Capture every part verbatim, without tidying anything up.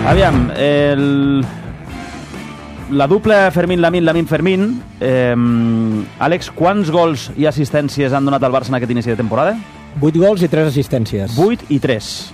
Aviam, el... la dupla Fermín-Lamine, Lamine-Fermín. Eh, Àlex, quants gols i assistències han donat al Barça en aquest inici de temporada? vuit gols i tres assistències. vuit i tres.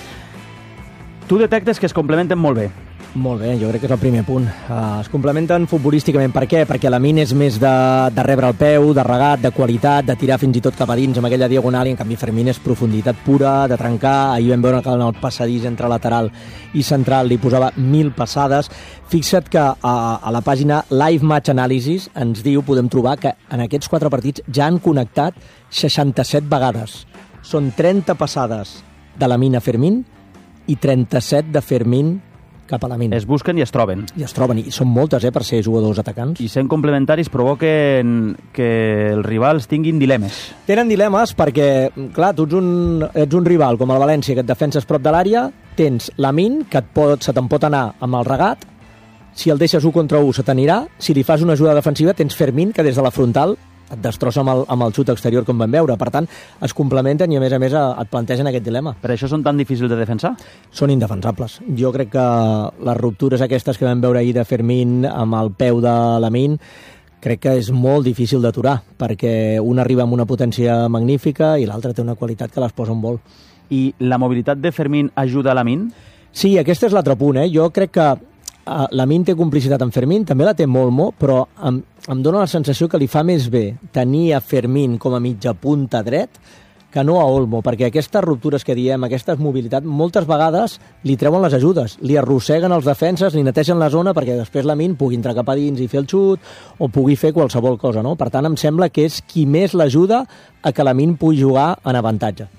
Tu detectes que es complementen molt bé. Molt bé, jo crec que és el primer punt. Uh, es complementen futbolísticament. Per què? Perquè Lamine és més de, de rebre el peu, de regat, de qualitat, de tirar fins i tot cap a dins amb aquella diagonal, i en canvi Fermín és profunditat pura, de trencar. Ahir vam veure que en el passadís entre lateral i central li posava mil passades. Fixa't que a, a la pàgina Live Match Analysis ens diu, podem trobar, que en aquests quatre partits ja han connectat seixanta-set vegades. Són trenta passades de Lamine a Fermín i trenta-set de Fermín cap a Lamine. Es busquen i es troben. I es troben, i són moltes, eh, per ser jugadors atacants. I sent complementaris provoquen que els rivals tinguin dilemes. Tenen dilemes perquè, clar, tu ets un, ets un rival com el València, que et defenses prop de l'àrea, tens Lamine, que et pot, se te'n pot anar amb el regat, si el deixes un contra un se t'anirà, si li fas una ajuda defensiva tens Fermín, que des de la frontal et destrossa amb el, amb el xut exterior, com vam veure. Per tant, es complementen i, a més a més, et plantegen aquest dilema. Per això són tan difícils de defensar? Són indefensables. Jo crec que les ruptures aquestes que vam veure ahir de Fermín amb el peu de Lamine, crec que és molt difícil d'aturar, perquè un arriba amb una potència magnífica i l'altre té una qualitat que les posa en vol. I la mobilitat de Fermín ajuda a Lamine? Sí, aquest és l'altre punt, eh? Jo crec que Uh, Lamine té complicitat amb Fermín, també la té molt, molt, però em, em dóna la sensació que li fa més bé tenir a Fermín com a mitja punta dret que no a Olmo, perquè aquestes ruptures que diem, aquestes mobilitats, moltes vegades li treuen les ajudes, li arrosseguen els defenses, li netegen la zona perquè després Lamine pugui entrar cap a dins i fer el xut o pugui fer qualsevol cosa, no? Per tant, em sembla que és qui més l'ajuda a que Lamine pugui jugar en avantatge.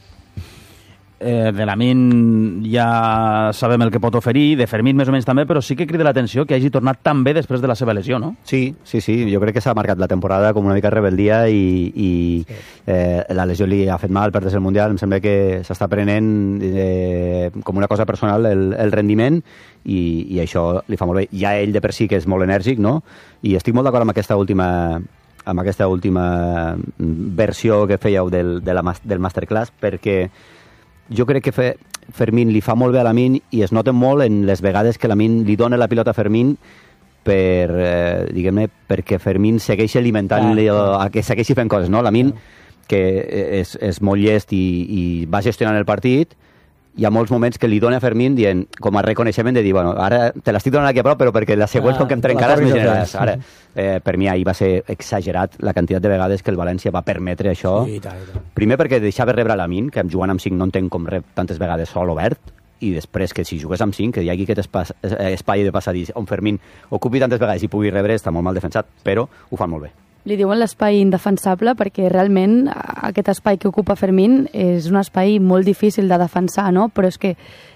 Eh, de Lamine ja sabem el que pot oferir, de Fermín més o menys també, però sí que crida l'atenció que hagi tornat tan bé després de la seva lesió, no? Sí, sí, sí, jo crec que s'ha marcat la temporada com una mica rebeldia i, i eh, la lesió li ha fet mal, perdre el Mundial, em sembla que s'està prenent eh, com una cosa personal el, el rendiment i, i això li fa molt bé. Ja ell de per si que és molt enèrgic, no? I estic molt d'acord amb aquesta última amb aquesta última versió que fèieu del, de la, del masterclass, perquè jo crec que fe, Fermín li fa molt bé a Lamine i es nota molt en les vegades que Lamine li dona la pilota a Fermín per, eh, diguem-ne, perquè Fermín segueixi alimentant-li, ah, que segueixi fent coses, no? Lamine, que és, és molt llest i, i va gestionant el partit, hi ha molts moments que li dona a Fermín dient, com a reconeixement de dir, bueno, ara te l'estic donant aquí a prop, però perquè les següents ah, com que em trencaràs més generaràs. Ara, eh, per mi ahir va ser exagerat la quantitat de vegades que el València va permetre això. Sí, i tant, i tant. Primer perquè deixava rebre Lamine, que jugant amb cinc no entenc com rep tantes vegades sol obert, i després que si jugués amb cinc, que hi hagi aquest espai, espai de passadís on Fermín ocupi tantes vegades i pugui rebre, està molt mal defensat, però ho fan molt bé. Li diuen l'espai indefensable perquè realment aquest espai que ocupa Fermín és un espai molt difícil de defensar, no? Però és que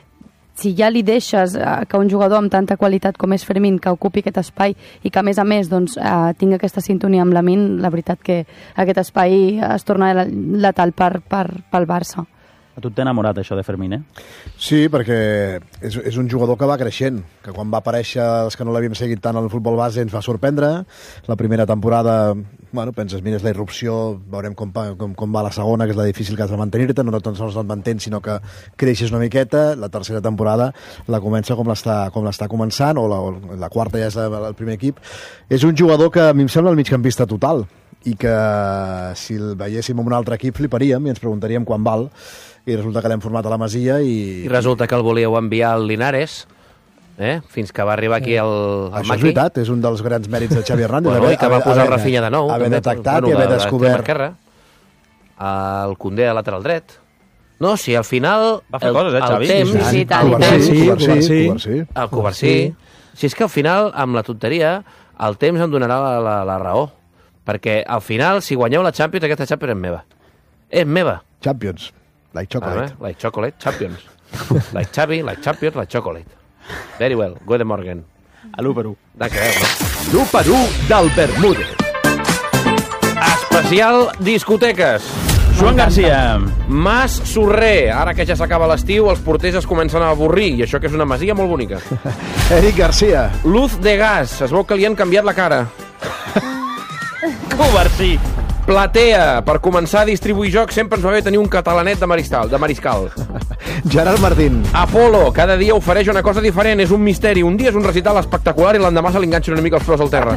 si ja li deixes que un jugador amb tanta qualitat com és Fermín que ocupi aquest espai i que a més a més doncs, eh, tingui aquesta sintonia amb Lamine, la veritat que aquest espai es torna letal per, per, pel Barça. A tu t'ha enamorat això de Fermín, eh? Sí, perquè és, és un jugador que va creixent, que quan va aparèixer els que no l'havíem seguit tant al futbol base ens va sorprendre. La primera temporada, bueno, penses, mires la irrupció, veurem com, com, com va la segona, que és la difícil que has de mantenir-te, no tan sols et mantens, sinó que creixes una miqueta. La tercera temporada la comença com l'està com l'està començant, o la, o la quarta ja és el primer equip. És un jugador que a mi em sembla el migcampista total, i que si el veiéssim en un altre equip fliparíem i ens preguntaríem quan val, i resulta que l'hem format a la Masia i... I resulta que el volíeu enviar al Linares, eh? Fins que va arribar aquí el, el Això Maqui. és veritat, és un dels grans mèrits de Xavi Hernández. Bueno, haver, i que va haver, posar haver, Rafinha de nou. Haver també, detectat bueno, i haver de, descobert... De el Condé a lateral dret. No, si al final... Va fer el, coses, eh, Xavi? El temps... Sí, sí, tant, El i tant. Covarsí, Covarsí. El Covarsí. Si és que al final, amb la tonteria, el temps em donarà la, la, la raó. Perquè al final, si guanyeu la Champions, aquesta Champions és meva. És meva. Champions. Like chocolate. Ah, like chocolate, Champions. Like Xavi, like Champions, like chocolate. Very well. Guten Morgen. A l'u per u. De què veus, no? l'u per u del Bermúdez. Especial discoteques. Joan Garcia. Mas Sorrer. Ara que ja s'acaba l'estiu, els porters es comencen a avorrir, i això que és una masia molt bonica. Eric Garcia. Luz de gas. Es veu que li han canviat la cara. Covarsí. Platea. Per començar a distribuir jocs sempre ens va bé tenir un catalanet de mariscal. De mariscal. Gerard Martín. Apolo, cada dia ofereix una cosa diferent, és un misteri. Un dia és un recital espectacular i l'endemà se li enganxen una mica els peus al terra.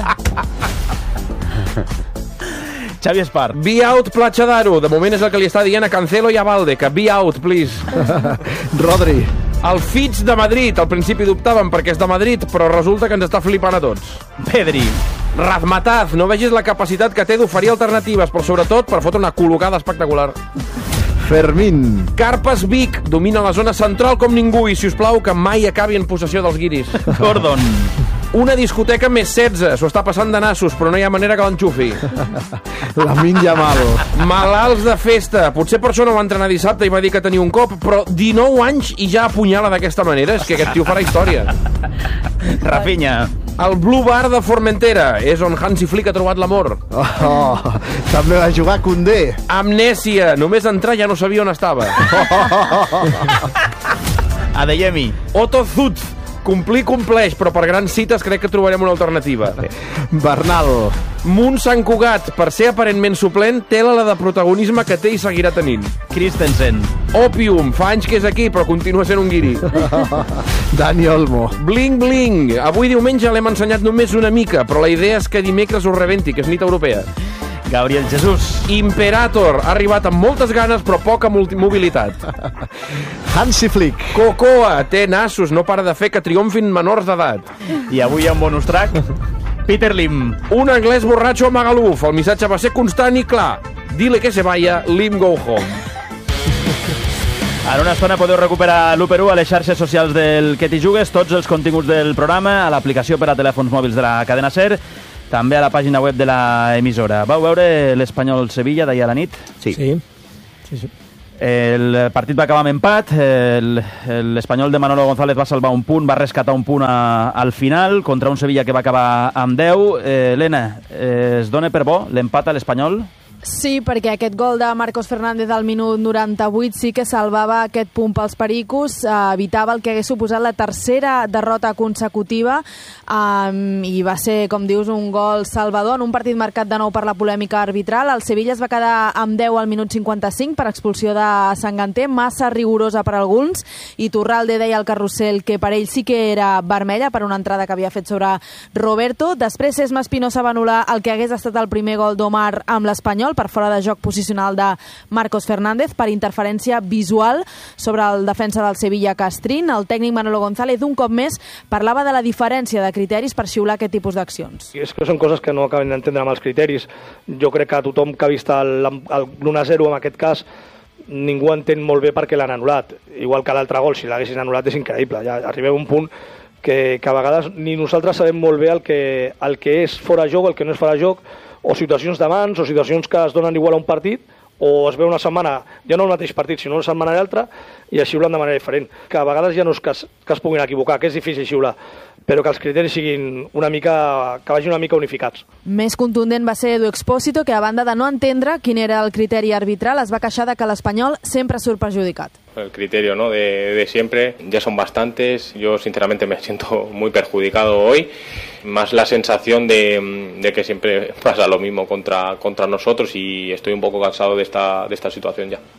Xavi Espart. Be out, Platja d'Aro. De moment és el que li està dient a Cancelo i a Valde, que be out, please. Rodri. El Fitch de Madrid. Al principi dubtàvem perquè és de Madrid, però resulta que ens està flipant a tots. Pedri. Razmataz. No vegis la capacitat que té d'oferir alternatives, però sobretot per fotre una col·locada espectacular. Fermín. Carpes Vic. Domina la zona central com ningú i, si us plau, que mai acabi en possessió dels guiris. Gordon. Una discoteca més setze. S'ho està passant de nassos, però no hi ha manera que l'enxufi. Lamine Yamal. Malalts de festa. Potser per això no va entrenar dissabte i va dir que tenia un cop, però dinou anys i ja apunyala d'aquesta manera. És que aquest tio farà història. Rafinha. El Blue Bar de Formentera és on Hansi Flick ha trobat l'amor. Oh, també va jugar Koundé. Amnèsia. Només entrar ja no sabia on estava. Adeyemi. Otto Zut. Complir compleix, però per grans cites crec que trobarem una alternativa. Bernal. Munt Sant Cugat, per ser aparentment suplent, té la de protagonisme que té i seguirà tenint. Christensen. Opium, fa anys que és aquí, però continua sent un guiri. Dani Olmo. Bling Bling. Avui diumenge l'hem ensenyat només una mica, però la idea és que dimecres ho rebenti, que és nit europea. Gabriel Jesús. Imperator. Ha arribat amb moltes ganes, però poca mobilitat. Hansi Flick. Cocoa. Té nassos, no para de fer que triomfin menors d'edat. I avui en bonus track, Peter Lim. Un anglès borratxo a Magaluf. El missatge va ser constant i clar. Dile que se vaya, Lim go home. En una estona podeu recuperar l'u per u a les xarxes socials del Que t'hi jugues, tots els continguts del programa, a l'aplicació per a telèfons mòbils de la cadena SER, també a la pàgina web de l'emissora. Vau veure l'Espanyol-Sevilla d'ahir a la nit? Sí. Sí. Sí, sí. El partit va acabar amb empat, l'Espanyol de Manolo González va salvar un punt, va rescatar un punt a, al final contra un Sevilla que va acabar amb deu. Eh, Helena, eh, es dona per bo l'empat a l'Espanyol? Sí, perquè aquest gol de Marcos Fernández al minut noranta-vuit sí que salvava aquest punt pels pericos, eh, evitava el que hagués suposat la tercera derrota consecutiva, eh, i va ser, com dius, un gol salvador en un partit marcat de nou per la polèmica arbitral. El Sevilla es va quedar amb deu al minut cinquanta-cinc per expulsió de Sanganté, massa rigorosa per alguns, i Turralde deia al carrusel que per ell sí que era vermella per una entrada que havia fet sobre Roberto. Després Esma Espinosa va anul·lar el que hagués estat el primer gol d'Omar amb l'Espanyol per fora de joc posicional de Marcos Fernández per interferència visual sobre el defensa del Sevilla Castrín. El tècnic Manolo González un cop més parlava de la diferència de criteris per xiular aquest tipus d'accions. És que són coses que no acaben d'entendre amb els criteris. Jo crec que tothom que ha vist l'u a zero en aquest cas ningú entén molt bé per què l'han anul·lat. Igual que l'altre gol, si l'haguessin anul·lat és increïble. Ja arribem a un punt que, que a vegades ni nosaltres sabem molt bé el que, el que és fora joc, el que no és fora joc, o situacions de mans, o situacions que es donen igual a un partit, o es veu una setmana, ja no el mateix partit, sinó una setmana i altra, i es xiulen de manera diferent. Que a vegades ja no és que es, que es puguin equivocar, que és difícil xiular, però que els criteris siguin una mica, que vagin una mica unificats. Més contundent va ser Edu Expósito, que a banda de no entendre quin era el criteri arbitral, es va queixar de que l'Espanyol sempre surt perjudicat. El criterio, ¿no?, de, de siempre, ya son bastantes. Yo sinceramente me siento muy perjudicado hoy, más la sensación de, de que siempre pasa lo mismo contra, contra nosotros, y estoy un poco cansado de esta, de esta situación ya.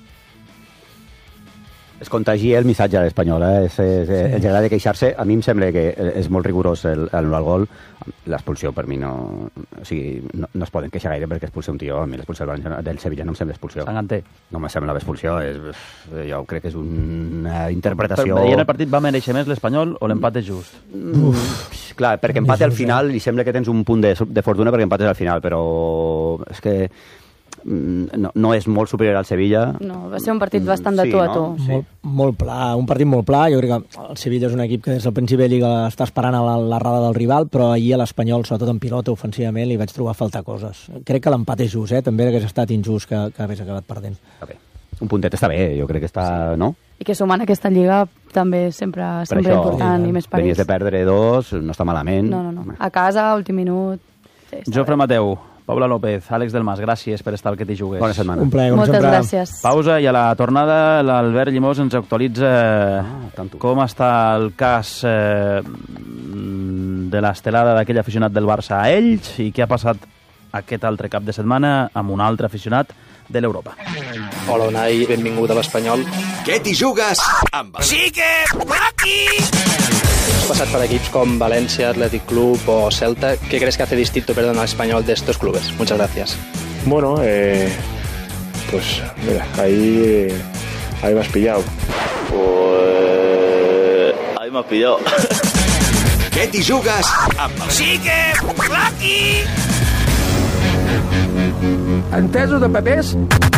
Es contagia el missatge a l'Espanyol, eh? És, és, sí. Els agrada queixar-se. A mi em sembla que és molt rigorós el, el, el gol. L'expulsió per mi no... O sigui, no, no es poden queixar gaire perquè expulsa un tio. A mi l'expulsió del Sevilla no em sembla expulsió. Sanganté. No me sembla l'expulsió. És, jo crec que és una interpretació... Però, però el partit va mereixer més l'Espanyol o l'empat és just? Uf. Clar, perquè empate al final i sembla que tens un punt de, de fortuna perquè empates al final, però és que no, no és molt superior al Sevilla. No, va ser un partit bastant de tu a tu. Sí. Molt, molt pla, un partit molt pla. Jo crec que el Sevilla és un equip que des del principi de Lliga està esperant a l'errada del rival, però ahir a l'Espanyol, sobretot en pilota, ofensivament, li vaig trobar a faltar coses. Crec que l'empat és just, eh? També hagués estat injust que, que hagués acabat perdent. Okay. Un puntet està bé, jo crec que està... Sí. No? I que sumant aquesta Lliga també sempre, sempre això, important, sí, i més per venies de perdre dos, no està malament. No, no, no. A casa, últim minut... Sí, Jofre bé. Mateu, Paula López, Àlex Delmas, gràcies per estar al Que t'hi jugues. Bona setmana. Un plaer, Moltes sempre. gràcies. Pausa i a la tornada l'Albert Llimós ens actualitza ah, com està el cas eh, de l'estelada d'aquell aficionat del Barça a Elx i què ha passat aquest altre cap de setmana amb un altre aficionat de l'Europa. Hola, Unai, benvingut a l'Espanyol. Què t'hi jugues amb el Xique Plaqui? Has passat per equips com Valencia, Athletic Club o Celta. ¿Qué crees que hace distinto, perdón, al Español de estos clubes? Muchas gracias. Bueno, eh, pues mira, ahí, ahí me has pillado. Pues... ahí me has pillado. Què t'hi jugues amb el Xique Plaqui? Entesos de papers?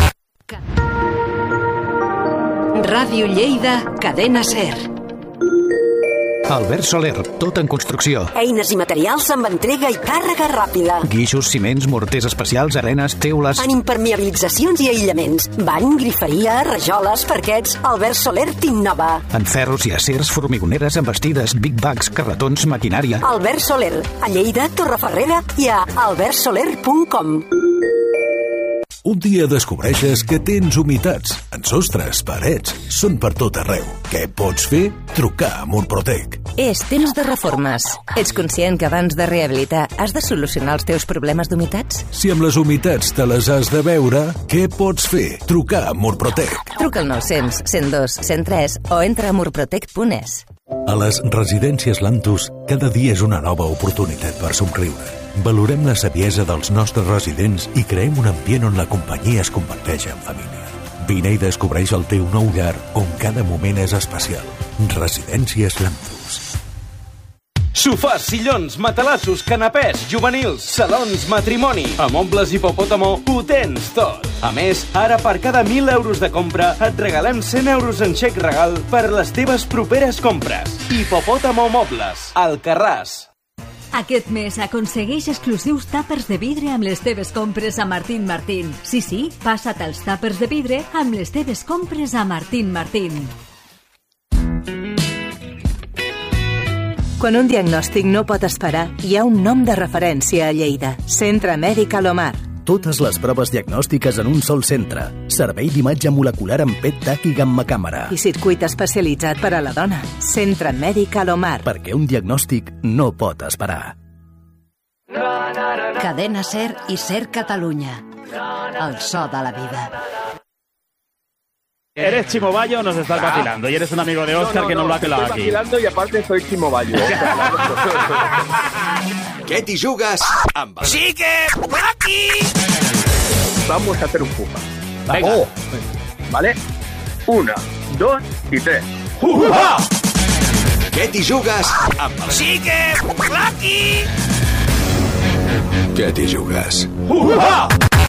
Ràdio Lleida, Cadena Ser. Albert Soler, tot en construcció. Eines i materials amb entrega i càrrega ràpida. Guixos, ciments, morters especials, arenes, teules... En impermeabilitzacions i aïllaments. Bany, griferia, rajoles, parquets... Albert Soler t'innova. En ferros i acers, formigoneres, embestides, big bags, carretons, maquinària... Albert Soler, a Lleida, Torreferrera i a albert soler punt com. Un dia descobreixes que tens humitats en sostres, parets, són per tot arreu. Què pots fer? Trucar a Murprotec. És temps de reformes. Ets conscient que abans de rehabilitar has de solucionar els teus problemes d'humitats? Si amb les humitats te les has de veure, què pots fer? Trucar a Murprotec. Truca al nou-cents, cent dos, cent tres o entra a murprotec punt es. A les residències Lantus, cada dia és una nova oportunitat per somriure. Valorem la saviesa dels nostres residents i creem un ambient on la companyia es converteix en família. Vine i descobreix el teu nou llar on cada moment és especial. Residències Lantus. Sofàs, sillons, matalassos, canapès, juvenils, salons, matrimoni. A Mobles Hipopòtamo ho tens tot. A més, ara per cada mil euros de compra et regalem cent euros en xec regal per les teves properes compres. Hipopòtamo Mobles, Alcarràs. Aquest mes aconsegueix exclusius tàpers de vidre amb les teves compres a Martín Martín. Sí, sí, passa't als tàpers de vidre amb les teves compres a Martín Martín. Quan un diagnòstic no pot esperar, hi ha un nom de referència a Lleida. Centre Mèdic Alomar. Totes les proves diagnòstiques en un sol centre. Servei d'imatge molecular amb P E T TAC i gamma-càmera. I circuit especialitzat per a la dona. Centre Mèdic Alomar. Perquè un diagnòstic no pot esperar. Cadena Ser i Ser Catalunya. El so de la vida. Eres Chimo Bayo, nos estás vacilando. Y eres un amigo de Óscar no, no, que no, no lo ha pelado aquí. Estoy vacilando y aparte soy Chimo Bayo. Què t'hi jugues amb el Xique Plaqui? Vamos a hacer un puja. Venga. Oh. ¿Vale? Una, dos y tres. ¡Uha! Què t'hi jugues amb el Xique Plaqui? Què t'hi jugues? Uha!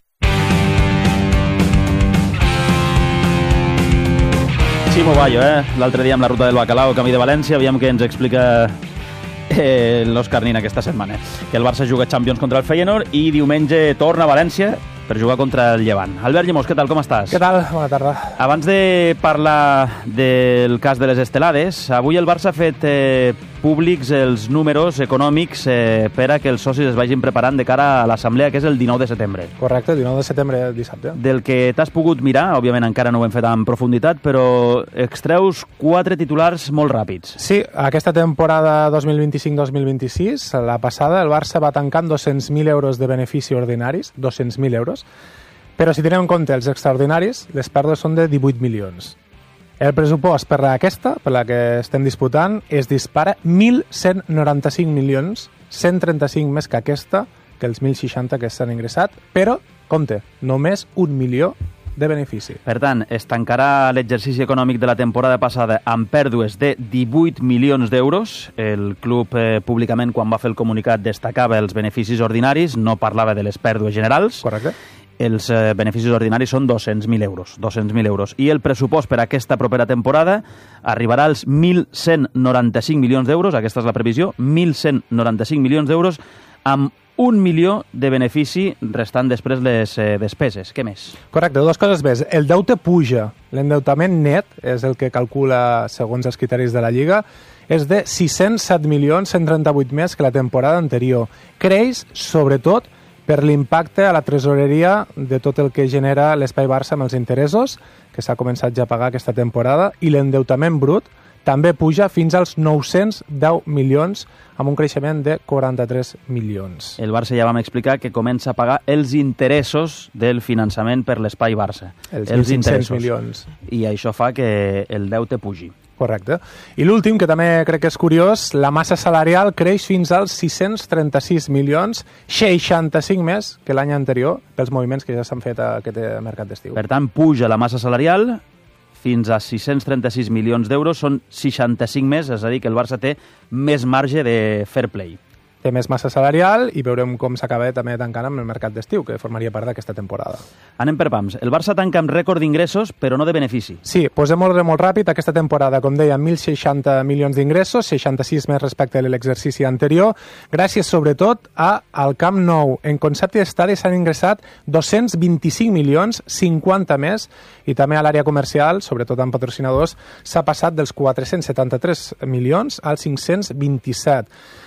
Ximo Bayo, eh? L'altre dia amb la ruta del Bacalao, camí de València, aviam què ens explica eh, l'Òscar Nin aquesta setmana. Que el Barça juga Champions contra el Feyenoord i diumenge torna a València per jugar contra el Llevant. Albert Llimós, què tal, com estàs? Què tal? Bona tarda. Abans de parlar del cas de les estelades, avui el Barça ha fet eh, públics els números econòmics eh, per a que els socis es vagin preparant de cara a l'assemblea, que és el dinou de setembre. Correcte, dinou de setembre, dissabte. Del que t'has pogut mirar, òbviament encara no ho hem fet en profunditat, però extreus quatre titulars molt ràpids. Sí, aquesta temporada dos mil vint-i-cinc dos mil vint-i-sis, la passada, el Barça va tancar amb dos-cents mil euros de benefici ordinaris, dos-cents mil euros, però si tenem en compte els extraordinaris, les pèrdues són de divuit milions. El pressupost per aquesta, per la que estem disputant, es dispara mil cent noranta-cinc milions, cent trenta-cinc més que aquesta, que els mil seixanta que s'han ingressat, però, compte, només un milió de benefici. Per tant, es tancarà l'exercici econòmic de la temporada passada amb pèrdues de divuit milions d'euros. El club eh, públicament, quan va fer el comunicat, destacava els beneficis ordinaris, no parlava de les pèrdues generals. Correcte. Els eh, beneficis ordinaris són dos-cents mil euros, dos-cents mil euros. I el pressupost per a aquesta propera temporada arribarà als mil cent noranta-cinc milions d'euros, aquesta és la previsió, mil cent noranta-cinc milions d'euros, amb un milió de benefici restant després les eh, despeses. Què més? Correcte, dues coses més. El deute puja. L'endeutament net, és el que calcula segons els criteris de la Lliga, és de sis-cents set milions cent trenta-vuit més que la temporada anterior. Creix, sobretot, per l'impacte a la tresoreria de tot el que genera l'Espai Barça amb els interessos, que s'ha començat ja a pagar aquesta temporada, i l'endeutament brut també puja fins als nou-cents deu milions, amb un creixement de quaranta-tres milions. El Barça ja vam explicar que comença a pagar els interessos del finançament per l'Espai Barça. Els, els cinc-cents milions. I això fa que el deute pugi. Correcte. I l'últim, que també crec que és curiós, la massa salarial creix fins als sis-cents trenta-sis milions, seixanta-cinc més que l'any anterior, pels moviments que ja s'han fet a aquest mercat d'estiu. Per tant, puja la massa salarial fins a sis-cents trenta-sis milions d'euros, són seixanta-cinc més, és a dir, que el Barça té més marge de fair play. Té més massa salarial i veurem com s'acaba també tancant amb el mercat d'estiu, que formaria part d'aquesta temporada. Anem per pams. El Barça tanca amb rècord d'ingressos, però no de benefici. Sí, posem ordre molt ràpid. Aquesta temporada, com deia, mil seixanta milions d'ingressos, seixanta-sis més respecte a l'exercici anterior, gràcies sobretot a al Camp Nou. En concepte d'estadi s'han ingressat dos-cents vint-i-cinc milions, cinquanta més, i també a l'àrea comercial, sobretot amb patrocinadors, s'ha passat dels quatre-cents setanta-tres milions als cinc-cents vint-i-set.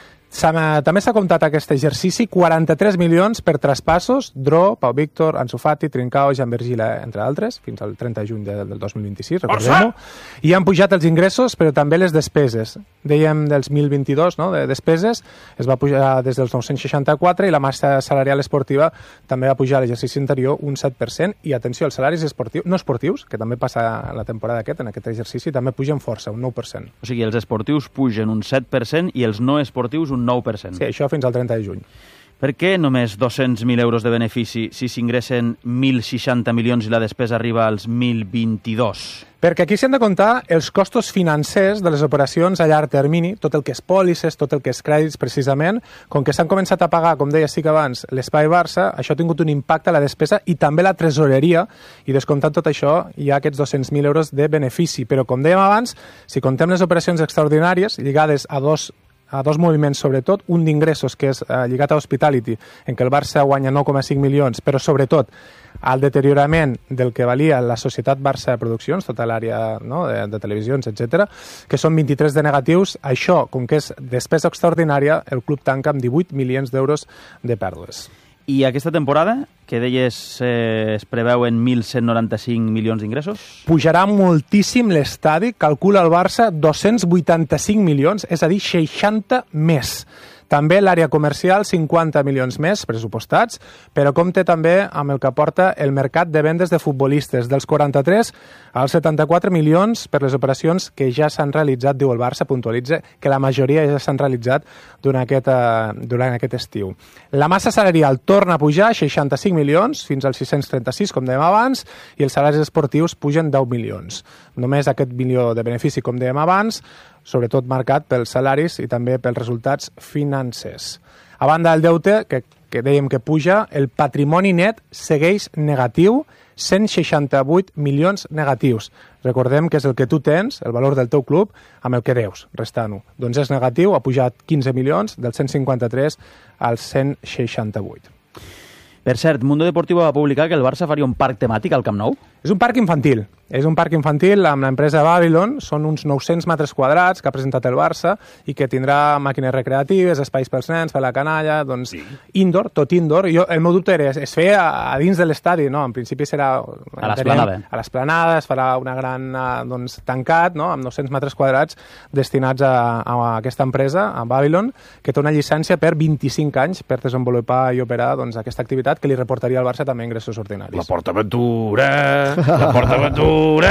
També s'ha comptat aquest exercici quaranta-tres milions per traspassos, Dro, Pau Víctor, Ansu Fati, Trincao, Jan Vergila, entre altres, fins al trenta de juny del dos mil vint-i-sis, recordem-ho. I han pujat els ingressos, però també les despeses. Dèiem dels mil vint-i-dos, no?, de despeses, es va pujar des dels nou-cents seixanta-quatre i la massa salarial esportiva també va pujar a l'exercici anterior un set per cent. I atenció, els salaris esportius, no esportius, que també passa la temporada aquest, en aquest exercici, també pugen força, un nou per cent. O sigui, els esportius pugen un set per cent i els no esportius un nou per cent. Sí, això fins al trenta de juny. Per què només dos-cents mil euros de benefici si s'ingressen mil seixanta milions i la despesa arriba als mil vint-i-dos? Perquè aquí s'han de comptar els costos financers de les operacions a llarg termini, tot el que és pòlisses, tot el que és crèdits, precisament. Com que s'han començat a pagar, com deia sí que abans, l'Espai Barça, això ha tingut un impacte a la despesa i també la tresoreria, i descomptant tot això hi ha aquests dos-cents mil euros de benefici. Però, com dèiem abans, si contem les operacions extraordinàries lligades a dos a dos moviments, sobretot, un d'ingressos que és eh, lligat a Hospitality, en què el Barça guanya nou coma cinc milions, però sobretot al deteriorament del que valia la societat Barça de Produccions, tota l'àrea, no?, de, de televisions, etcètera, que són vint-i-tres de negatius. Això, com que és despesa extraordinària, el club tanca amb divuit milions d'euros de pèrdues. I aquesta temporada, que deies eh, es preveuen mil cent noranta-cinc milions d'ingressos? Pujarà moltíssim l'estadi, calcula el Barça dos-cents vuitanta-cinc milions, és a dir, seixanta més. També l'àrea comercial, cinquanta milions més pressupostats, però compte també amb el que aporta el mercat de vendes de futbolistes, dels quaranta-tres als setanta-quatre milions per les operacions que ja s'han realitzat, diu el Barça, puntualitza que la majoria ja s'han realitzat durant aquest, eh, durant aquest estiu. La massa salarial torna a pujar, seixanta-cinc milions, fins als sis-cents trenta-sis, com dèiem abans, i els salaris esportius pugen deu milions. Només aquest milió de benefici, com dèiem abans, sobretot marcat pels salaris i també pels resultats financers. A banda del deute, que, que dèiem que puja, el patrimoni net segueix negatiu, cent seixanta-vuit milions negatius. Recordem que és el que tu tens, el valor del teu club, amb el que deus, restant-ho. Doncs és negatiu, ha pujat quinze milions, del cent cinquanta-tres als cent seixanta-vuit. Per cert, Mundo Deportivo va publicar que el Barça faria un parc temàtic al Camp Nou. És un parc infantil. És un parc infantil amb l'empresa Babylon. Són uns nou-cents metres quadrats que ha presentat el Barça i que tindrà màquines recreatives, espais pels nens, per la canalla, doncs sí. Indoor, tot indoor. Jo, el meu dubte era, es feia a dins de l'estadi, no? En principi serà... A l'esplanada. A l'esplanada, es farà una gran, doncs, tancat, no?, amb nou-cents metres quadrats destinats a, a aquesta empresa, a Babylon, que té una llicència per vint-i-cinc anys per desenvolupar i operar, doncs, aquesta activitat que li reportaria al Barça també ingressos ordinaris. La PortAventura, la PortAventura...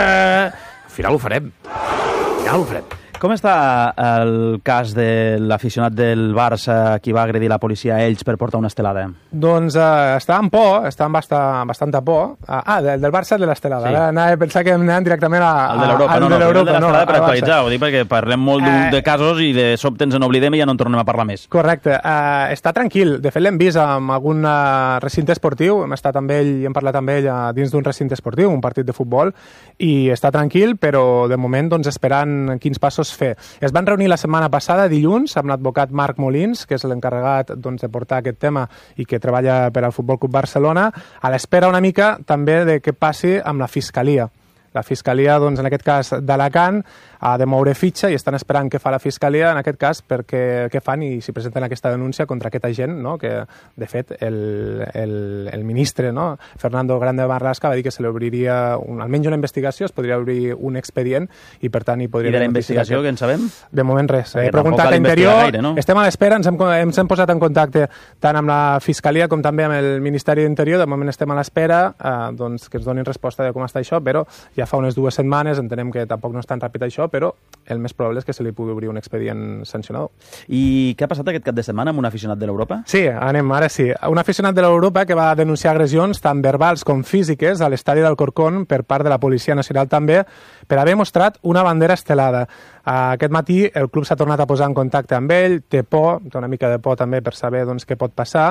Al final ho farem. Al final ho farem. Com està el cas de l'aficionat del Barça qui va agredir la policia a ells per portar una estelada? Doncs uh, està amb por, està amb bastant, bastanta por. Uh, ah, del, del Barça de l'estelada. Sí. Ara anava a pensar que anàvem directament a, al de l'Europa. No, no, de l'Europa, no, no, per actualitzar, ho dic perquè parlem molt eh, de casos i de sobte ens n'oblidem i ja no en tornem a parlar més. Correcte. Uh, està tranquil. De fet, l'hem vist amb algun uh, recinte esportiu. Hem estat amb ell i hem parlat amb ell uh, dins d'un recinte esportiu, un partit de futbol, i està tranquil, però de moment doncs, esperant quins passos fer. Es van reunir la setmana passada, dilluns, amb l'advocat Marc Molins, que és l'encarregat doncs, de portar aquest tema i que treballa per al Futbol Club Barcelona, a l'espera una mica també de què passi amb la Fiscalia. La Fiscalia, doncs, en aquest cas d'Alacant, ha de moure fitxa i estan esperant què fa la Fiscalia, en aquest cas, perquè què fan i si presenten aquesta denúncia contra aquest agent, no? Que, de fet, el, el, el ministre, no? Fernando Grande Marlaska, va dir que se li obriria un, almenys una investigació, es podria obrir un expedient i, per tant, hi podria... I de la investigació, que en sabem? De moment res. He preguntat a Interior, gaire, no? Estem a l'espera, ens hem, ens hem posat en contacte tant amb la Fiscalia com també amb el Ministeri d'Interior, de moment estem a l'espera eh, doncs, que ens donin resposta de com està això, però ja fa unes dues setmanes, entenem que tampoc no és tan ràpid això, però el més probable és que se li pugui obrir un expedient sancionador. I què ha passat aquest cap de setmana amb un aficionat de l'Europa? Sí, anem, ara sí. Un aficionat de l'Europa que va denunciar agressions tant verbals com físiques a l'estadi d'Alcorcón per part de la Policia Nacional també per haver mostrat una bandera estelada. Aquest matí el club s'ha tornat a posar en contacte amb ell, té por, té una mica de por també per saber doncs, què pot passar,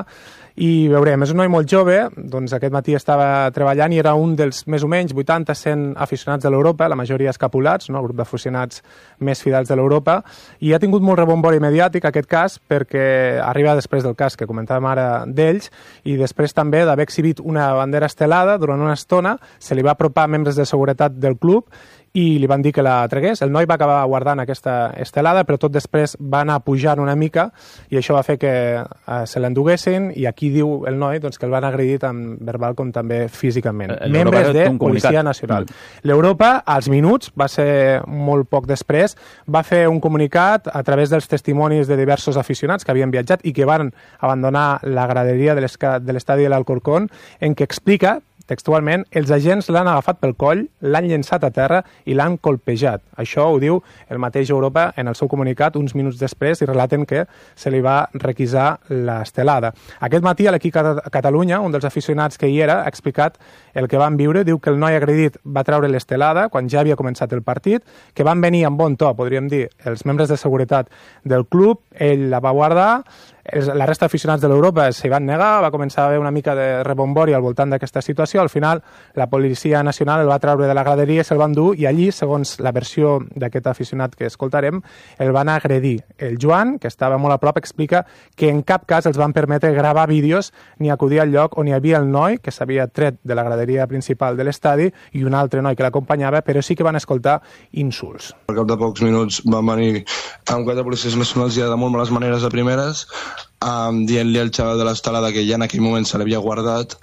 i veurem, és un noi molt jove, doncs aquest matí estava treballant i era un dels més o menys vuitanta cent aficionats de l'Europa, la majoria escapulats, no? El grup d'aficionats més fidels de l'Europa, i ha tingut molt rebombori mediàtic aquest cas perquè arriba després del cas que comentàvem ara d'ells i després també d'haver exhibit una bandera estelada durant una estona, se li va apropar membres de seguretat del club i li van dir que la tregués. El noi va acabar guardant aquesta estelada, però tot després va anar pujant una mica i això va fer que eh, se l'enduguessin i aquí diu el noi doncs, que el van agredir tant verbal com també físicament. Membres de Policia Nacional. Mm. L'Europa, als minuts, va ser molt poc després, va fer un comunicat a través dels testimonis de diversos aficionats que havien viatjat i que van abandonar la graderia de l'estadi de l'Alcorcón, en què explica textualment, els agents l'han agafat pel coll, l'han llençat a terra i l'han colpejat. Això ho diu el mateix Europa en el seu comunicat uns minuts després i relaten que se li va requisar l'estelada. Aquest matí a l'equip Catalunya, un dels aficionats que hi era, ha explicat el que van viure. Diu que el noi agredit va treure l'estelada quan ja havia començat el partit, que van venir amb bon to, podríem dir, els membres de seguretat del club, ell la va guardar, la resta d'aficionats de l'Europa s'hi van negar, va començar a haver una mica de rebombori al voltant d'aquesta situació, al final la Policia Nacional el va treure de la graderia i se'l van dur i allí, segons la versió d'aquest aficionat que escoltarem, el van agredir. El Joan, que estava molt a prop, explica que en cap cas els van permetre gravar vídeos ni acudir al lloc on hi havia el noi que s'havia tret de la graderia principal de l'estadi i un altre noi que l'acompanyava, però sí que van escoltar insults. Al cap de pocs minuts van venir amb quatre policies nacionals ja de molt males maneres a primeres, Um, dient-li al xaval de l'estelada que ja en aquell moment se l'havia guardat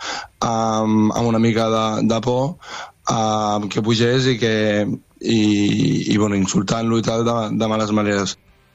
um, amb una mica de, de por um, que pugés i que i, i bueno, insultant-lo i tal de, de males maneres.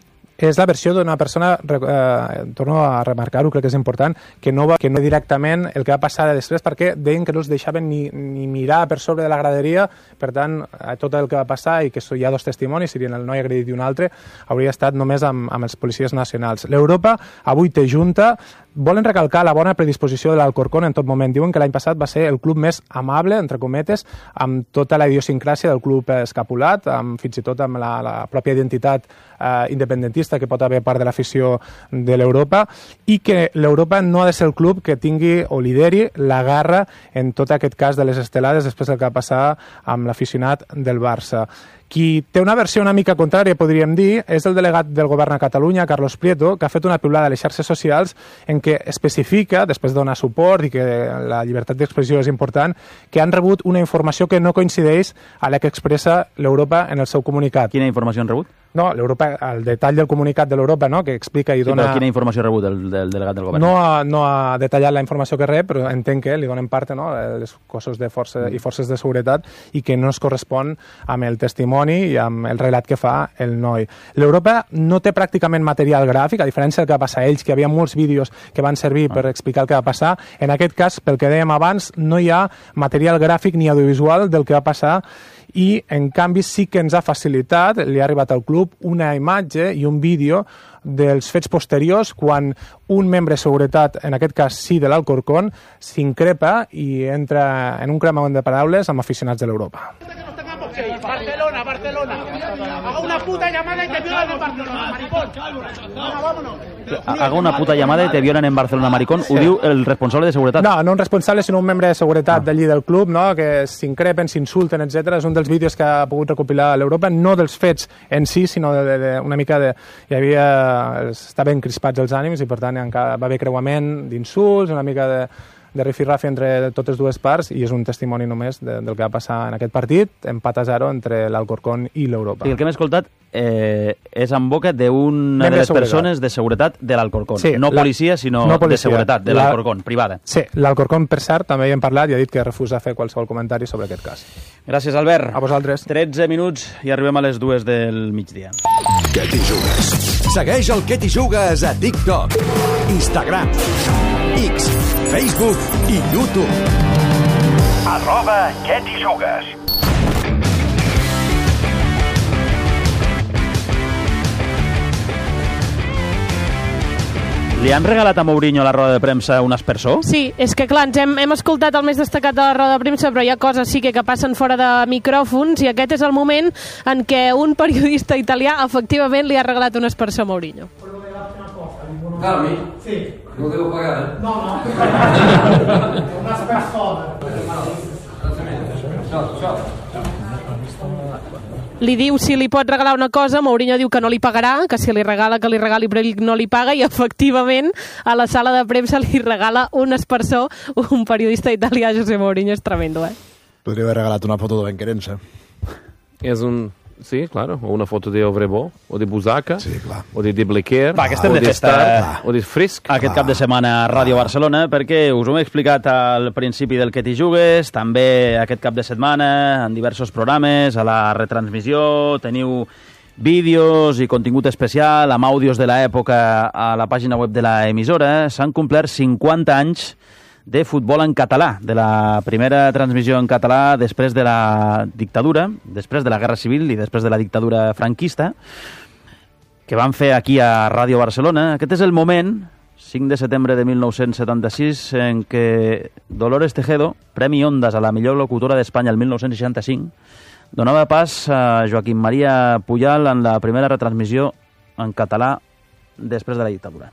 És la versió d'una persona, eh, torno a remarcar-ho, crec que és important, que no va que no directament el que va passar després, perquè deien que no els deixaven ni, ni mirar per sobre de la graderia, per tant, tot el que va passar, i que hi ha dos testimonis, serien el noi agredit i un altre, hauria estat només amb, amb els policies nacionals. L'Europa avui té junta, volen recalcar la bona predisposició de l'Alcorcón en tot moment. Diuen que l'any passat va ser el club més amable, entre cometes, amb tota la idiosincràsia del club escapulat, amb, fins i tot amb la, la pròpia identitat eh, independentista que pot haver part de l'afició de l'Europa, i que l'Europa no ha de ser el club que tingui o lideri la guerra en tot aquest cas de les estelades després del que va passar amb l'aficionat del Barça. Qui té una versió una mica contrària, podríem dir, és el delegat del govern a Catalunya, Carlos Prieto, que ha fet una piulada a les xarxes socials en què especifica, després de donar suport i que la llibertat d'expressió és important, que han rebut una informació que no coincideix a la que expressa l'Europa en el seu comunicat. Quina informació han rebut? No, l'Europa, el detall del comunicat de l'Europa, no?, que explica i sí, dona... Però quina informació ha rebut el, del delegat del govern? No ha, no ha detallat la informació que rep, però entenc que li donen part, no?, els cossos de força i forces de seguretat i que no es correspon amb el testimoni i amb el relat que fa el noi. L'Europa no té pràcticament material gràfic, a diferència del que va passar a ells, que hi havia molts vídeos que van servir per explicar el que va passar. En aquest cas, pel que dèiem abans, no hi ha material gràfic ni audiovisual del que va passar i, en canvi, sí que ens ha facilitat, li ha arribat al club, una imatge i un vídeo dels fets posteriors quan un membre de seguretat, en aquest cas sí de l'Alcorcón, s'increpa i entra en un cremament de paraules amb aficionats de l'Europa. Barcelona, Barcelona. Haga una puta llamada y te violan en Barcelona, maricón. Venga, vámonos. Haga una puta llamada i te violen en Barcelona, maricón. Ho diu el responsable de seguretat. No, no un responsable, sinó un membre de seguretat d'allí del club, no?, que s'increpen, s'insulten, etcètera. És un dels vídeos que ha pogut recopilar l'Europa, no dels fets en si, sinó de, de, de una mica de... Hi havia... Estaven crispats els ànims i, per tant, va haver creuament d'insults, una mica de... de rifirrafe entre totes dues parts i és un testimoni només de, del que va passar en aquest partit, empat a zero entre l'Alcorcón i l'Europa. I el que hem escoltat eh, és en boca d'una de, de les persones de seguretat de l'Alcorcón. Sí, no la, policia, sinó no policia. de seguretat, de l'Alcorcón, privada. Sí, l'Alcorcón, per cert, també hi hem parlat i ha dit que refusa fer qualsevol comentari sobre aquest cas. Gràcies, Albert. A vosaltres. tretze minuts i arribem a les dues del migdia. Què t'hi jugues? Segueix el Què t'hi jugues a TikTok, Instagram, X, Facebook i YouTube. Arroba Què t'hi jugues. Li han regalat a Mourinho a la roda de premsa un aspersor? Sí, és que clar, ens hem, hem escoltat el més destacat de la roda de premsa, però hi ha coses sí que, que passen fora de micròfons i aquest és el moment en què un periodista italià efectivament li ha regalat un aspersor a Mourinho. Carmi? Sí. No devo pagare? No, no. Un aspersor. Ciao, ciao. Li diu si li pot regalar una cosa, Mourinho diu que no li pagarà, que si li regala que li regali però ell no li paga i efectivament a la sala de premsa li regala un aspersor, un periodista italià, José Mourinho, és tremendo, eh? Podria haver regalat una foto de Benquerense. És un... Sí, claro, o una foto de Ovrebo, o de Busaca, sí, o de De Blequer, Va, que estem o de festa, Star, o de Frisk. Aquest clar. cap de setmana a Ràdio Barcelona, perquè us ho hem explicat al principi del Que t'hi jugues, també aquest cap de setmana, en diversos programes, a la retransmissió, teniu vídeos i contingut especial, amb àudios de l'època a la pàgina web de l'emissora. S'han complert cinquanta anys de futbol en català, de la primera transmissió en català després de la dictadura, després de la Guerra Civil i després de la dictadura franquista, que van fer aquí a Ràdio Barcelona. Aquest és el moment, cinc de setembre de mil nou-cents setanta-sis, en què Dolores Tejedo, Premi Ondas a la millor locutora d'Espanya el mil nou-cents seixanta-cinc, donava pas a Joaquim Maria Pujal en la primera retransmissió en català després de la dictadura.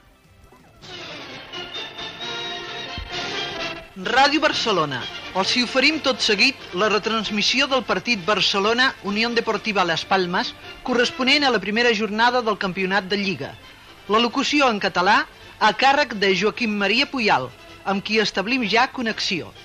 Ràdio Barcelona. Els hi oferim tot seguit la retransmissió del partit Barcelona-Unió Deportiva Las Palmas corresponent a la primera jornada del campionat de Lliga. La locució en català a càrrec de Joaquim Maria Pujal, amb qui establim ja connexió.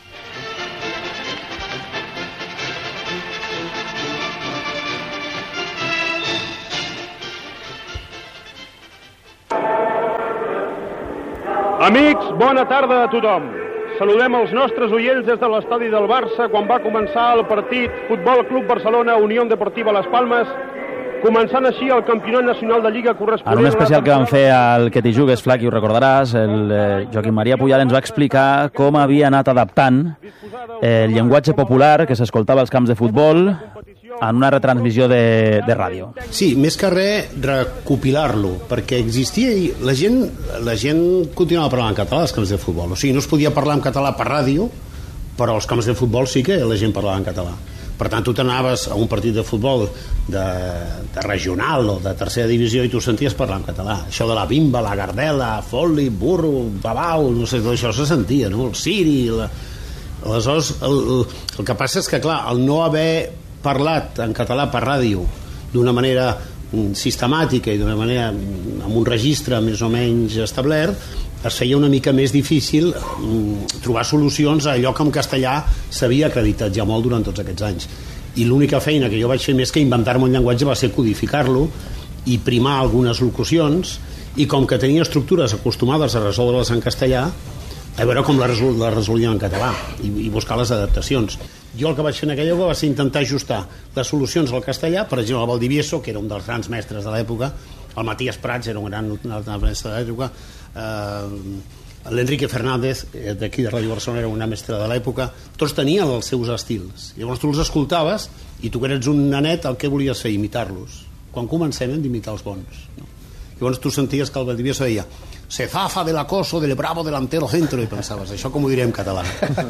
Amics, bona tarda a tothom. Saludem els nostres oients des de l'estadi del Barça quan va començar el partit Futbol Club Barcelona Unió Deportiva Las Palmas, començant així el campionat nacional de Lliga corresponent... En un especial que van fer al Que t'hi jugues, Flac, i ho recordaràs, el eh, Joaquim Maria Pujal ens va explicar com havia anat adaptant el llenguatge popular que s'escoltava als camps de futbol en una retransmissió de, de ràdio. Sí, més que res recopilar-lo, perquè existia i la gent, la gent continuava parlant en català als camps de futbol, o sigui, no es podia parlar en català per ràdio, però als camps de futbol sí que la gent parlava en català. Per tant, tu t'anaves a un partit de futbol de, de regional o de tercera divisió i tu senties parlar en català. Això de la bimba, la gardela, foli, burro, babau, no sé, tot això se sentia, no? El siri... La... Aleshores, el, el, el que passa és que, clar, el no haver parlat en català per ràdio d'una manera sistemàtica i d'una manera amb un registre més o menys establert, es feia una mica més difícil trobar solucions a allò que en castellà s'havia acreditat ja molt durant tots aquests anys. I l'única feina que jo vaig fer més que inventar-me un llenguatge va ser codificar-lo i primar algunes locucions, i com que tenia estructures acostumades a resoldre-les en castellà, a veure com la, resol la resolíem en català i, i buscar les adaptacions. Jo el que vaig fer en aquella època va ser intentar ajustar les solucions al castellà. Per exemple, el Valdivieso, que era un dels grans mestres de l'època, el Matías Prats era un gran mestre de l'època, eh, l'Enrique Fernández, d'aquí de Ràdio Barcelona, era un gran mestre de l'època, tots tenien els seus estils. Llavors tu els escoltaves i tu que eres un nanet, el que volies fer? Imitar-los. Quan comencem hem d'imitar els bons, no? Llavors tu senties que el Valdivieso deia se zafa del acoso del bravo delantero centro, i pensaves, això com ho diré en català?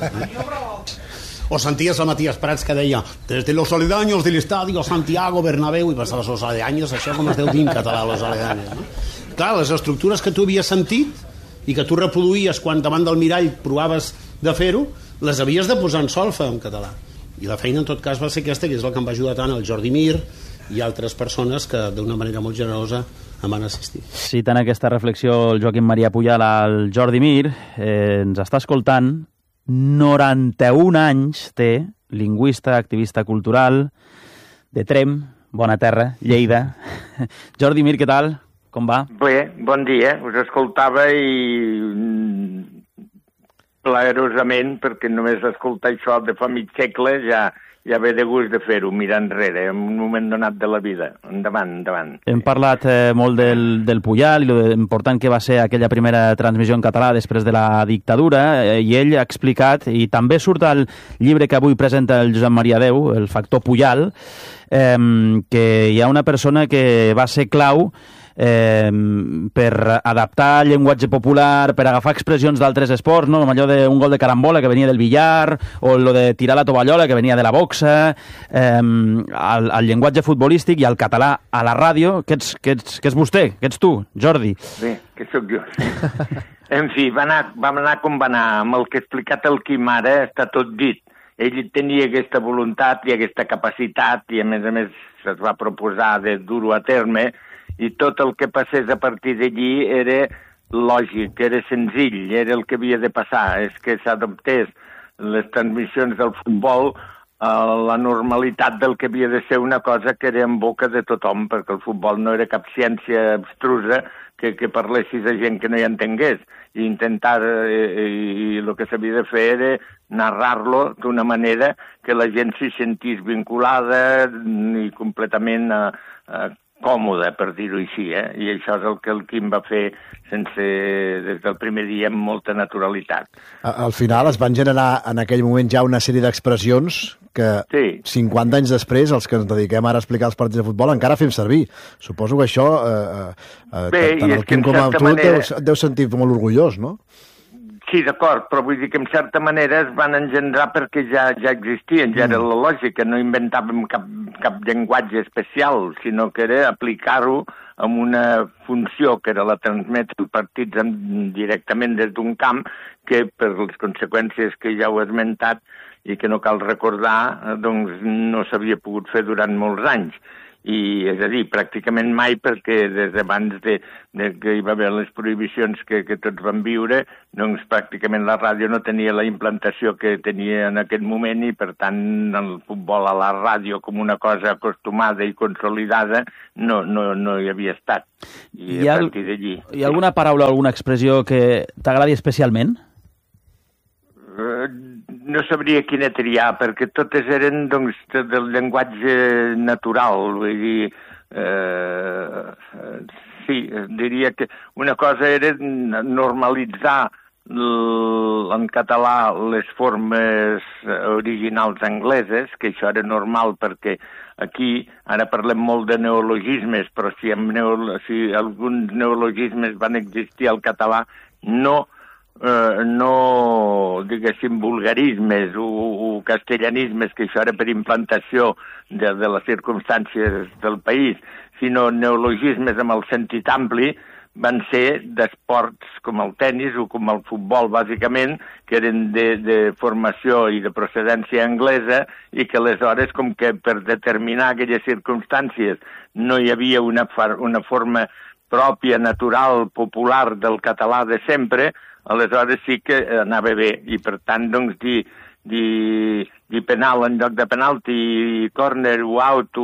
O senties el Matías Prats que deia desde los aledaños del estadio Santiago Bernabéu, i pensaves, los aledaños, això com es deu dir en català, los aledaños, no? Clar, les estructures que tu havies sentit i que tu reproduïes quan davant del mirall provaves de fer-ho, les havies de posar en solfa en català. I la feina en tot cas va ser aquesta, que és el que em va ajudar tant el Jordi Mir i altres persones que d'una manera molt generosa em van assistir. Citant aquesta reflexió el Joaquim Maria Pujal al Jordi Mir, eh, ens està escoltant noranta-un anys té, lingüista, activista cultural, de Trem, bona terra, Lleida. Jordi Mir, què tal? Com va? Bé, bon dia. Us escoltava i plaerosament, perquè només escoltar això de fa mig segle ja, ja ve de gust de fer-ho, mirar enrere, en un moment donat de la vida. Endavant, endavant. Hem parlat eh, molt del, del Puyal i l'important que va ser aquella primera transmissió en català després de la dictadura, eh, i ell ha explicat, i també surt al llibre que avui presenta el Josep Maria Deu, el factor Puyal, eh, que hi ha una persona que va ser clau Eh, per adaptar el llenguatge popular, per agafar expressions d'altres esports, no? Allò d'un gol de carambola que venia del billar, o lo de tirar la tovallola que venia de la boxa, eh, el, el llenguatge futbolístic i el català a la ràdio, que ets, que ets, que és vostè, que ets tu, Jordi. Bé, que sóc jo. En fi, va anar, vam anar com va anar, amb el que ha explicat el Quim ara està tot dit. Ell tenia aquesta voluntat i aquesta capacitat i a més a més es va proposar de dur-ho a terme, i tot el que passés a partir d'allí era lògic, era senzill, era el que havia de passar, és que s'adoptés les transmissions del futbol a la normalitat del que havia de ser una cosa que era en boca de tothom, perquè el futbol no era cap ciència abstrusa que, que parlessis a gent que no hi entengués, i intentar, eh, i el que s'havia de fer era narrar-lo d'una manera que la gent s'hi sentís vinculada i completament eh, eh, còmode, per dir-ho així, eh? I això és el que el Quim va fer sense, des del primer dia amb molta naturalitat. Al final es van generar en aquell moment ja una sèrie d'expressions que sí. cinquanta anys després, els que ens dediquem ara a explicar els partits de futbol, encara fem servir. Suposo que això, eh, eh, Bé, tant el Quim com a tu, manera... et deu sentir molt orgullós, no? Sí, d'acord, però vull dir que en certa manera es van engendrar perquè ja ja existien, ja mm. era la lògica, no inventàvem cap, cap llenguatge especial, sinó que era aplicar-ho amb una funció que era la transmetre els partits en, directament des d'un camp, que per les conseqüències que ja heu esmentat i que no cal recordar, doncs no s'havia pogut fer durant molts anys. I, és a dir, pràcticament mai, perquè des d'abans de, de que hi va haver les prohibicions que, que tots vam viure, doncs pràcticament la ràdio no tenia la implantació que tenia en aquest moment i, per tant, el futbol a la ràdio com una cosa acostumada i consolidada no, no, no hi havia estat. I hi ha, a partir d'allí... Hi ha alguna paraula o alguna expressió que t'agradi especialment? No sabria quina triar, perquè totes eren doncs, del llenguatge natural. Vull dir, eh, sí, diria que una cosa era normalitzar en català les formes originals angleses, que això era normal perquè aquí ara parlem molt de neologismes, però si, neolo, si alguns neologismes van existir al català, no Uh, no, diguéssim, vulgarismes o, o castellanismes, que això era per implantació de, de les circumstàncies del país, sinó neologismes amb el sentit ampli, van ser d'esports com el tennis o com el futbol, bàsicament, que eren de, de formació i de procedència anglesa i que aleshores, com que per determinar aquelles circumstàncies no hi havia una, una forma pròpia, natural, popular del català de sempre, aleshores sí que anava bé, i per tant, doncs, dir, dir, dir penal en lloc de penalti, corner o out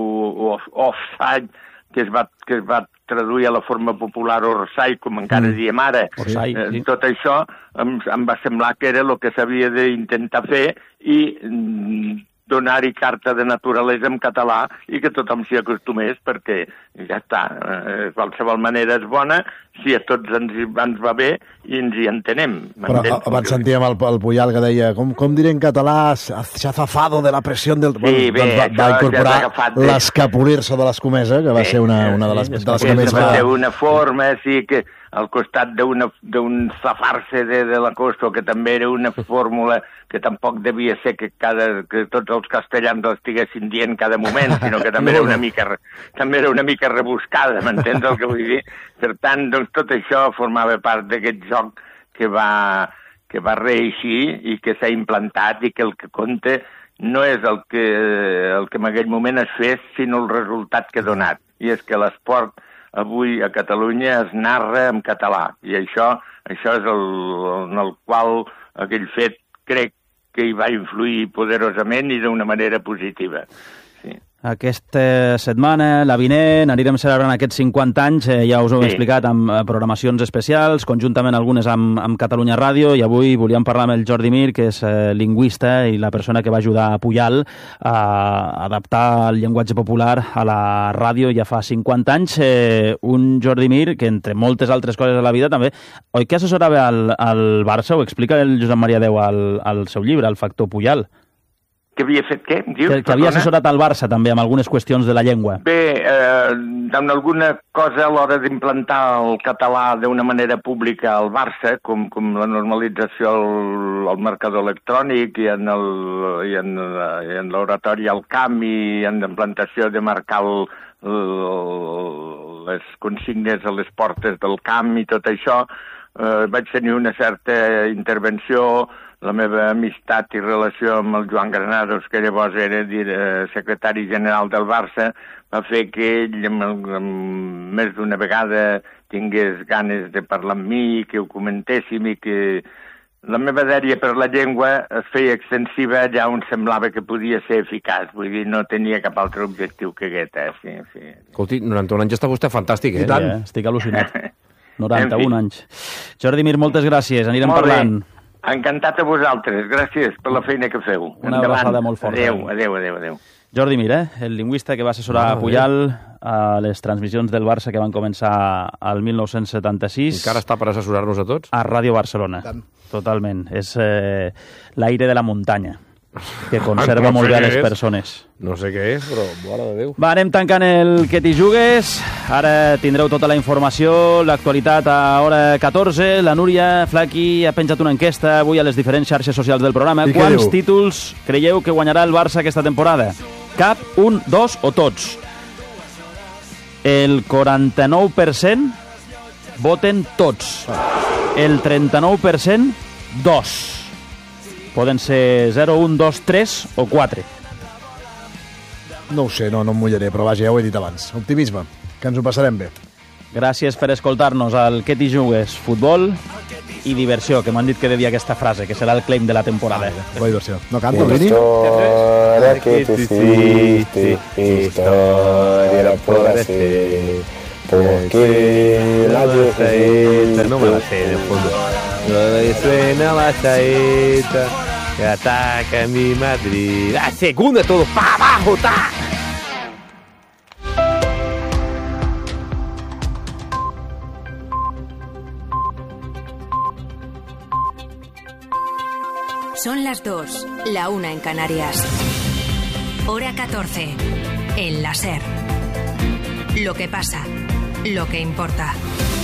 o offside, que es va, que es va traduir a la forma popular orsai, com encara mm. diem ara. Orsai, eh, sí. Tot això em, em va semblar que era el que s'havia d'intentar fer i mm, donar-hi carta de naturalesa en català i que tothom s'hi acostumés, perquè ja està, eh, qualsevol manera és bona, si a tots ens, ens va bé i ens hi entenem. Però abans sentíem el, el Puyal que deia, com, com diré en català, s'ha zafado de la pressió del... Sí, bueno, bé, doncs va, va incorporar l'escapolirse de l'escomesa, que va sí, ser una, una de les, sí, de les que més va... Va ser una forma, sí, que al costat d'un zafar-se de, de la costa, que també era una fórmula que tampoc devia ser que, cada, que tots els castellans l'estiguessin dient cada moment, sinó que també era una mica, també era una mica rebuscada, m'entens el que vull dir? Per tant, doncs, tot això formava part d'aquest joc que va, que va reeixir i que s'ha implantat i que el que compta no és el que, el que en aquell moment es fes, sinó el resultat que ha donat. I és que l'esport avui a Catalunya es narra en català, i això, això és el, en el qual aquell fet crec que hi va influir poderosament i d'una manera positiva. Sí. Aquesta setmana, la vinent, anirem celebrant aquests cinquanta anys, eh, ja us ho he Sí. explicat, amb eh, programacions especials, conjuntament algunes amb, amb Catalunya Ràdio, i avui volíem parlar amb el Jordi Mir, que és eh, lingüista i la persona que va ajudar a Pujal a adaptar el llenguatge popular a la ràdio ja fa cinquanta anys. Eh, un Jordi Mir que, entre moltes altres coses de la vida, també, oi que assessorava al, al Barça? Ho explica el Josep Maria Deu al, al seu llibre, El factor Pujal. Que havia fet què? Dius, Que, que havia assessorat al Barça també amb algunes qüestions de la llengua. Bé, eh, en alguna cosa a l'hora d'implantar el català d'una manera pública al Barça, com, com la normalització al, al marcador electrònic i en el, i en, i en l'oratori al camp i en l'implantació de marcar el, el, les consignes a les portes del camp i tot això, eh, vaig tenir una certa intervenció. La meva amistat i relació amb el Joan Granados, que llavors era dir, secretari general del Barça, va fer que ell amb, amb, més d'una vegada tingués ganes de parlar amb mi, que ho comentéssim i que la meva dèria per la llengua es feia extensiva allà on semblava que podia ser eficaç. Vull dir, no tenia cap altre objectiu que aquest. Eh? Sí, sí. Escolti, noranta-un anys està vostè fantàstic, eh? I tant, eh? Estic al·lucinat. noranta-un En fi. anys. Jordi Mir, moltes gràcies. Anirem Molt bé. parlant. Encantat a vosaltres. Gràcies per la feina que feu. Una abraçada molt forta. Adéu, adéu, adéu, adéu. Jordi Mir, eh? el lingüista que va assessorar a Pujal a les transmissions del Barça que van començar al mil nou-cents setanta-sis. Encara està per assessorar-nos a tots? A Ràdio Barcelona. Totalment. És eh, l'aire de la muntanya, que conserva No molt sé bé a què les és. persones. No sé què és, però mare de Déu. Va, anem tancant el Que t'hi jugues. Ara tindreu tota la informació, l'actualitat a hora catorze. La Núria Flaqui ha penjat una enquesta avui a les diferents xarxes socials del programa. I què Quants diu? títols creieu que guanyarà el Barça aquesta temporada? Cap, un, dos o tots? El quaranta-nou per cent voten tots. El trenta-nou per cent, dos. Poden ser zero, un, dos, tres o quatre. No ho sé, no, no em mullaré, però vaja, ja ho he dit abans. Optimisme, que ens ho passarem bé. Gràcies per escoltar-nos al Que t'hi jugues, futbol i diversió, que m'han dit que he de dir aquesta frase, que serà el claim de la temporada. Bona diversió. No canto, Vini? Historia que te hiciste, historia por hacer, porque la saeta, no me la sé de fondo. No me suena la saeta, que ataca mi Madrid. La segunda, todo para abajo, ta. Son las dos, la una en Canarias. Hora catorce, en la SER. Lo que pasa, lo que importa.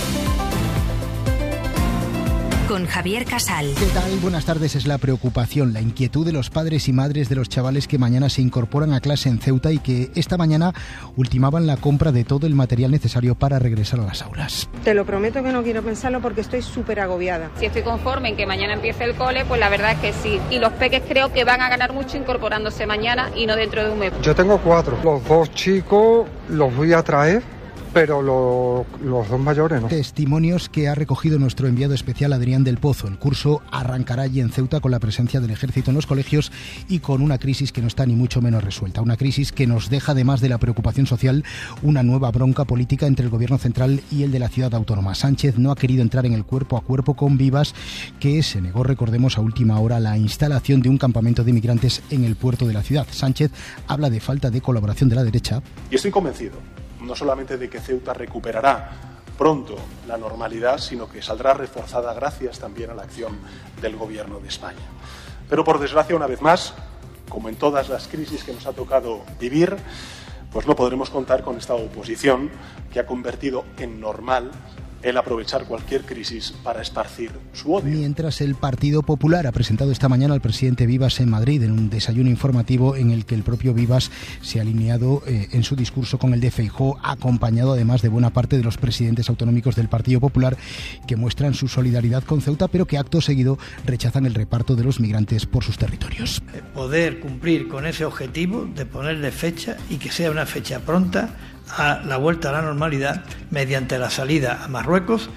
Con Javier Casal. ¿Qué tal? Buenas tardes. Es la preocupación, la inquietud de los padres y madres de los chavales que mañana se incorporan a clase en Ceuta y que esta mañana ultimaban la compra de todo el material necesario para regresar a las aulas. Te lo prometo que no quiero pensarlo porque estoy súper agobiada. Si estoy conforme en que mañana empiece el cole, pues la verdad es que sí. Y los peques creo que van a ganar mucho incorporándose mañana y no dentro de un mes. Yo tengo cuatro. Los dos chicos los voy a traer, pero lo, los dos mayores no. Testimonios que ha recogido nuestro enviado especial Adrián del Pozo. El curso arrancará allí en Ceuta con la presencia del ejército en los colegios y con una crisis que no está ni mucho menos resuelta. Una crisis que nos deja, además de la preocupación social, una nueva bronca política entre el gobierno central y el de la ciudad autónoma. Sánchez no ha querido entrar en el cuerpo a cuerpo con Vivas, que se negó, recordemos, a última hora la instalación de un campamento de inmigrantes en el puerto de la ciudad. Sánchez habla de falta de colaboración de la derecha. Y estoy convencido, no solamente de que Ceuta recuperará pronto la normalidad, sino que saldrá reforzada gracias también a la acción del Gobierno de España. Pero por desgracia, una vez más, como en todas las crisis que nos ha tocado vivir, pues no podremos contar con esta oposición que ha convertido en normal el aprovechar cualquier crisis para esparcir su odio. Mientras el Partido Popular ha presentado esta mañana al presidente Vivas en Madrid en un desayuno informativo en el que el propio Vivas se ha alineado eh, en su discurso con el de Feijóo, acompañado además de buena parte de los presidentes autonómicos del Partido Popular que muestran su solidaridad con Ceuta, pero que acto seguido rechazan el reparto de los migrantes por sus territorios. Poder cumplir con ese objetivo de ponerle fecha y que sea una fecha pronta a la vuelta a la normalidad mediante la salida a Marruecos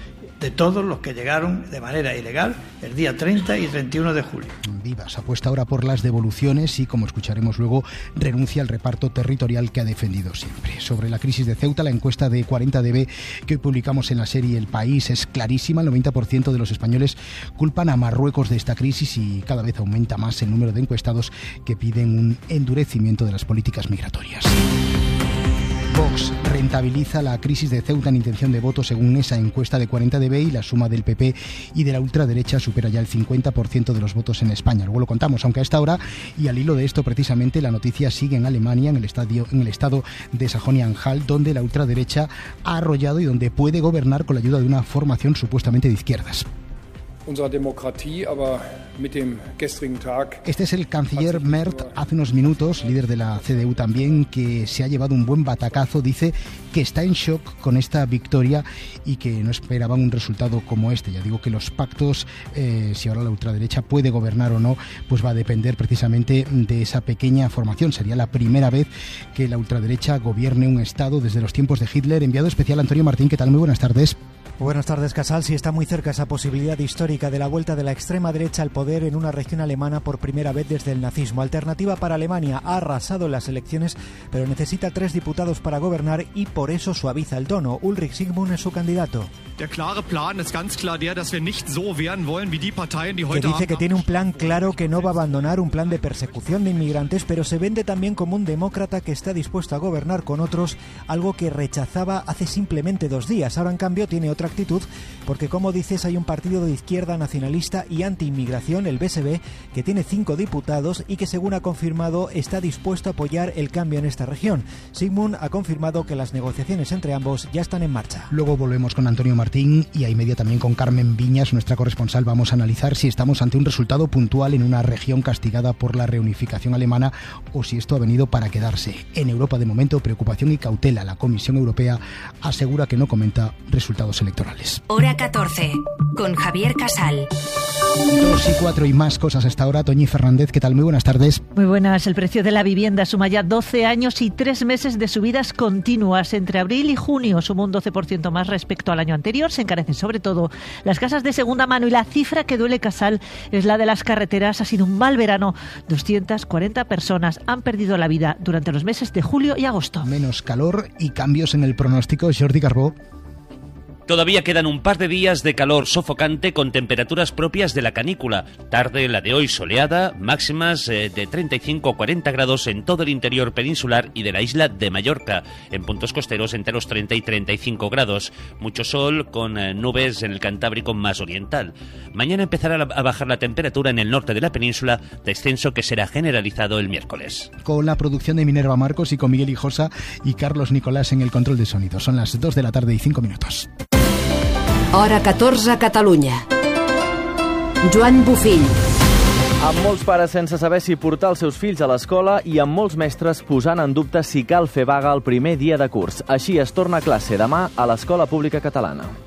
de todos los que llegaron de manera ilegal el día treinta y treinta y uno de julio. Vivas apuesta ahora por las devoluciones y, como escucharemos luego, renuncia al reparto territorial que ha defendido siempre. Sobre la crisis de Ceuta, la encuesta de cuarenta D B que hoy publicamos en la serie El País es clarísima. El noventa por ciento de los españoles culpan a Marruecos de esta crisis y cada vez aumenta más el número de encuestados que piden un endurecimiento de las políticas migratorias. Vox rentabiliza la crisis de Ceuta en intención de voto según esa encuesta de cuarenta D B y la suma del P P y de la ultraderecha supera ya el cincuenta por ciento de los votos en España. Luego lo contamos, aunque a esta hora, y al hilo de esto precisamente, la noticia sigue en Alemania, en el, estadio, en el estado de Sajonia-Anhalt, donde la ultraderecha ha arrollado y donde puede gobernar con la ayuda de una formación supuestamente de izquierdas. Este es el canciller Merz, hace unos minutos, líder de la C D U también, que se ha llevado un buen batacazo. Dice que está en shock con esta victoria y que no esperaban un resultado como este. Ya digo que los pactos, eh, si ahora la ultraderecha puede gobernar o no, pues va a depender precisamente de esa pequeña formación. Sería la primera vez que la ultraderecha gobierne un estado desde los tiempos de Hitler. Enviado especial Antonio Martín, ¿qué tal? Muy buenas tardes. Buenas tardes, Casal. Sí, está muy cerca esa posibilidad histórica de la vuelta de la extrema derecha al poder en una región alemana por primera vez desde el nazismo. Alternativa para Alemania ha arrasado en las elecciones, pero necesita tres diputados para gobernar y por eso suaviza el tono. Ulrich Sigmund es su candidato. Der klare Plan ist ganz klar der, dass wir nicht so werden wollen wie die Parteien, die heute que dice que tiene un plan claro que no va a abandonar, un plan de persecución de inmigrantes, pero se vende también como un demócrata que está dispuesto a gobernar con otros, algo que rechazaba hace simplemente dos días. Ahora, en cambio, tiene otra actitud, porque, como dices, hay un partido de izquierda nacionalista y anti-inmigración, el B S B, que tiene cinco diputados y que, según ha confirmado, está dispuesto a apoyar el cambio en esta región. Sigmund ha confirmado que las negociaciones entre ambos ya están en marcha. Luego volvemos con Antonio Martín y a media también con Carmen Viñas, nuestra corresponsal. Vamos a analizar si estamos ante un resultado puntual en una región castigada por la reunificación alemana o si esto ha venido para quedarse. En Europa, de momento, preocupación y cautela. La Comisión Europea asegura que no comenta resultados electorales. Hora catorce, con Javier Casal. Dos y cuatro y más cosas hasta ahora. Toñi Fernández, ¿qué tal? Muy buenas tardes. Muy buenas. El precio de la vivienda suma ya doce años y tres meses de subidas continuas. Entre abril y junio sumó un doce por ciento más respecto al año anterior. Se encarecen sobre todo las casas de segunda mano y la cifra que duele, Casal, es la de las carreteras. Ha sido un mal verano. doscientas cuarenta personas han perdido la vida durante los meses de julio y agosto. Menos calor y cambios en el pronóstico. Jordi Carbó. Todavía quedan un par de días de calor sofocante con temperaturas propias de la canícula. Tarde la de hoy soleada, máximas eh, de treinta y cinco a cuarenta grados en todo el interior peninsular y de la isla de Mallorca. En puntos costeros entre los treinta y treinta y cinco grados. Mucho sol con eh, nubes en el Cantábrico más oriental. Mañana empezará a bajar la temperatura en el norte de la península, descenso que será generalizado el miércoles. Con la producción de Minerva Marcos y con Miguel Hijosa y Carlos Nicolás en el control de sonido. Son las dos de la tarde y cinco minutos. Hora catorze a Catalunya. Joan Bufill. Amb molts pares sense saber si portar els seus fills a l'escola i amb molts mestres posant en dubte si cal fer vaga el primer dia de curs. Així es torna a classe demà a l'Escola Pública Catalana.